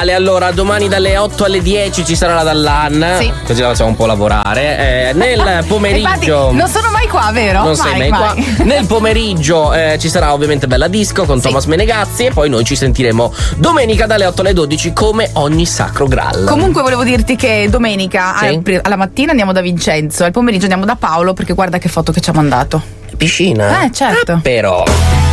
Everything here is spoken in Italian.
Ale, allora domani dalle 8 alle 10 ci sarà la Dallan, Sì. così la facciamo un po' lavorare. Nel pomeriggio Infatti, non sono mai qua, vero? non sei mai qua. Nel pomeriggio ci sarà ovviamente Bella Disco con Thomas Menegazzi, e poi noi ci sentiremo domenica dalle 8 alle 12 come ogni sacro Graal. Comunque volevo dirti che domenica alla mattina andiamo da Vincenzo, al pomeriggio andiamo da Paolo, perché guarda che foto che ci ha mandato. Piscina? Certo. Però